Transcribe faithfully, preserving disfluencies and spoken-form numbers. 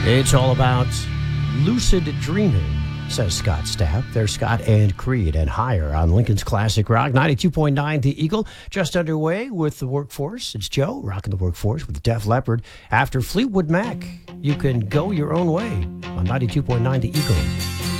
It's all about lucid dreaming, says Scott Stapp. There's Scott and Creed and Higher on Lincoln's Classic Rock. ninety-two point nine The Eagle, just underway with the Workforce. It's Joe rocking the Workforce with Def Leppard. After Fleetwood Mac, you can go your own way on ninety-two point nine The Eagle.